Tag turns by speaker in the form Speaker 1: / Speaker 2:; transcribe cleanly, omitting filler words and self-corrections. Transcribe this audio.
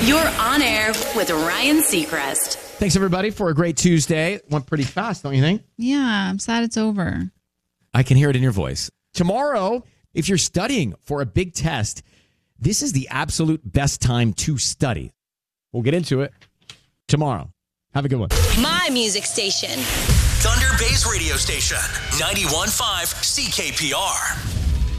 Speaker 1: You're on air with Ryan Seacrest.
Speaker 2: Thanks, everybody, for a great Tuesday. Went pretty fast, don't you think?
Speaker 3: Yeah, I'm sad it's over.
Speaker 2: I can hear it in your voice. Tomorrow, if you're studying for a big test, this is the absolute best time to study. We'll get into it tomorrow. Have a good one.
Speaker 1: My music station.
Speaker 4: Thunder Bay's radio station, 91.5 CKPR.